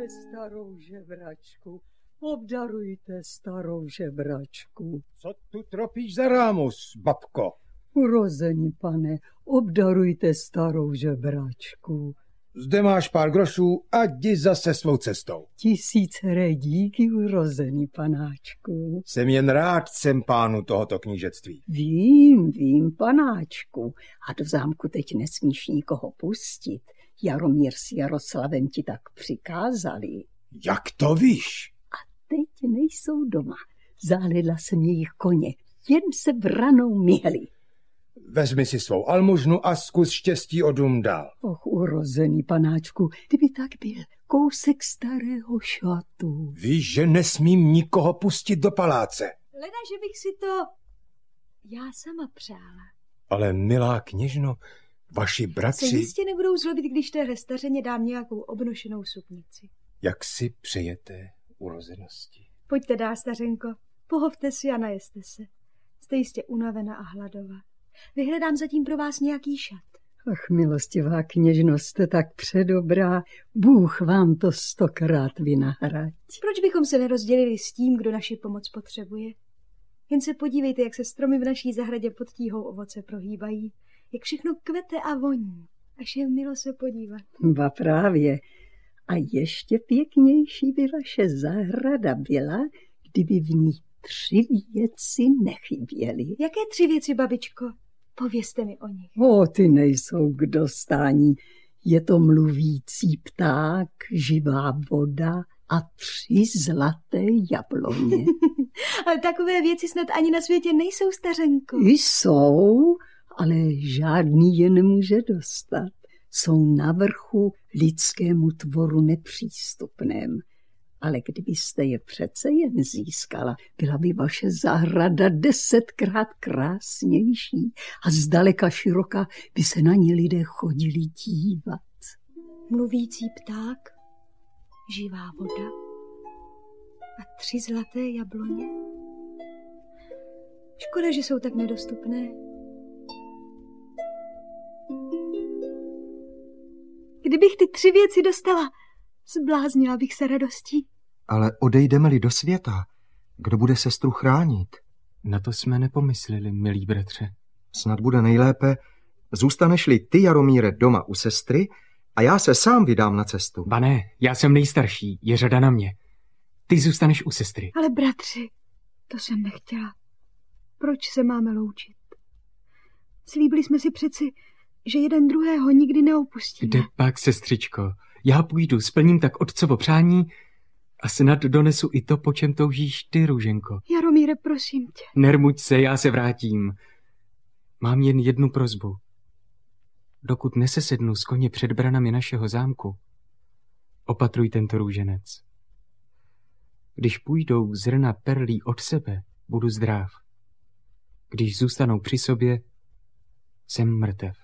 starou žebračku, obdarujte starou žebračku. Co tu tropíš za rámus, babko? Urozený pane, obdarujte starou žebračku. Zde máš pár grošů a jdi zase svou cestou. 1000 díky, urozený panáčku. Jsem jen rádcem pánu tohoto knížectví. Vím, panáčku. A do zámku teď nesmíš nikoho pustit. Jaromír s Jaroslavem ti tak přikázali. Jak to víš? A teď nejsou doma. Zálila jsem jejich koně. Jen se branou myhli. Vezmi si svou almužnu a zkus štěstí o dům dál. Och, urozený panáčku, kdyby tak byl kousek starého šatu. Víš, že nesmím nikoho pustit do paláce. Leda, že bych si to já sama přála. Ale milá kněžno, vaši bratři... Se jistě nebudou zlobit, když téhle stařeně dám nějakou obnošenou suknici. Jak si přejete urozenosti? Pojďte dál, stařenko. Pohovte si a najeste se. Jste jistě unavená a hladová. Vyhledám zatím pro vás nějaký šat. Ach, milostivá kněžno, jste tak předobrá. Bůh vám to 100krát vynahrať. Proč bychom se nerozdělili s tím, kdo naši pomoc potřebuje? Jen se podívejte, jak se stromy v naší zahradě pod tíhou ovoce prohýbají. Jak všechno kvete a voní. Až je milo se podívat. Ba právě. A ještě pěknější by vaše zahrada byla, kdyby v ní 3 věci nechyběly. Jaké 3 věci, babičko? Povězte mi o nich. Ty nejsou k dostání. Je to mluvící pták, živá voda a 3 zlaté jabloně. Ale takové věci snad ani na světě nejsou, stařenko. Jsou, ale žádný je nemůže dostat. Jsou na vrchu lidskému tvoru nepřístupném. Ale kdybyste je přece jen získala, byla by vaše zahrada 10krát krásnější a zdaleka široká by se na ní lidé chodili dívat. Mluvící pták, živá voda a 3 zlaté jabloně. Škoda, že jsou tak nedostupné. Kdybych ty 3 věci dostala, zbláznila bych se radostí. Ale odejdeme-li do světa, kdo bude sestru chránit? Na to jsme nepomysleli, milý bratře. Snad bude nejlépe, zůstaneš-li ty, Jaromíre, doma u sestry a já se sám vydám na cestu. Ba ne, já jsem nejstarší, je řada na mě. Ty zůstaneš u sestry. Ale bratři, to jsem nechtěla. Proč se máme loučit? Slíbili jsme si přeci, že jeden druhého nikdy neopustíme. Kde pak, sestřičko? Já půjdu, splním tak otcovo přání a snad donesu i to, po čem toužíš ty, Růženko. Jaromíre, prosím tě. Nermuď se, já se vrátím. Mám jen jednu prosbu. Dokud nesesednu z koně před branami našeho zámku, opatruj tento růženec. Když půjdou zrna perlí od sebe, budu zdrav. Když zůstanou při sobě, jsem mrtev.